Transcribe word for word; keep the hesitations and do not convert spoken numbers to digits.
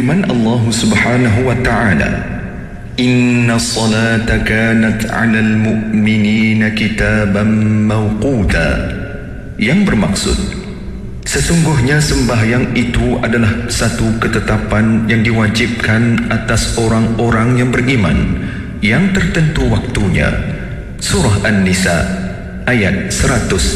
Firman Allah Subhanahu wa ta'ala, Inna salata kanat 'alal mu'minina kitaban mawquta, yang bermaksud sesungguhnya sembahyang itu adalah satu ketetapan yang diwajibkan atas orang-orang yang beriman, yang tertentu waktunya. Surah An-Nisa ayat seratus